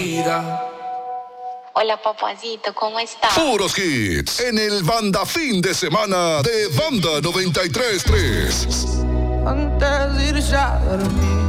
Hola, papacito, ¿cómo estás? Puros hits en el Banda Fin de Semana de Banda 93.3. Antes de irse a dormir,